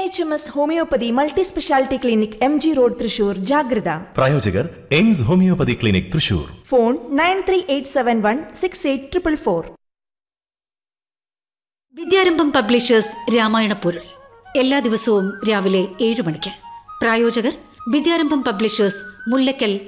NHMS homeopathy multi speciality clinic MG road Thrissur. ജാഗ്രത. പ്രായോജകർ AIIMS homeopathy clinic Thrissur. Phone 9387168444. വിദ്യാരംഭം publishers Ramayana പൊരുൾ എല്ലാ ദിവസവും രാവിലെ 7 മണിക്ക്. പ്രായോജകർ വിദ്യാരംഭം പബ്ലിഷേഴ്സ്, മുല്ലക്കൽ,